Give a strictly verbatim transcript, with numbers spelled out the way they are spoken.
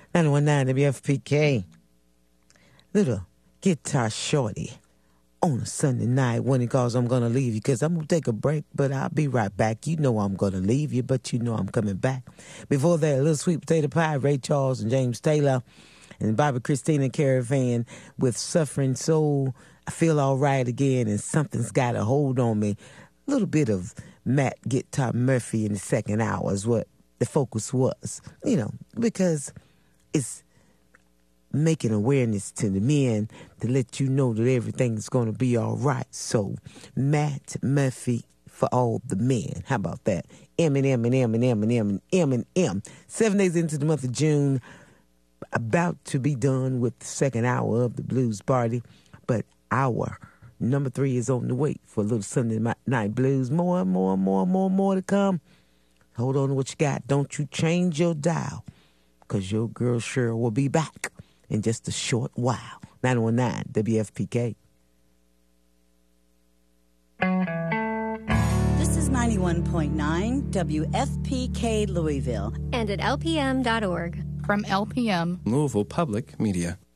nine one nine W F P K. Little guitar shorty on a Sunday night when he calls, I'm going to leave you because I'm going to take a break, but I'll be right back. You know I'm going to leave you, but you know I'm coming back. Before that, a little sweet potato pie, Ray Charles and James Taylor, and Bobby Christina Caravan with Suffering Soul. I feel all right again, and something's got a hold on me. A little bit of Matt Guitar Murphy in the second hour is what the focus was, you know, because it's making awareness to the men to let you know that everything's going to be all right. So, Matt Murphy for all the men. How about that? M and M and M and M and M and M and M. Seven days into the month of June, about to be done with the second hour of the Blues Party, but our number three is on the way for a little Sunday night blues. More, more, more, more, more to come. Hold on to what you got. Don't you change your dial, because your girl Cheryl will be back in just a short while. nine one nine W F P K. This is ninety-one point nine W F P K Louisville. And at L P M dot org. From L P M, Louisville Public Media.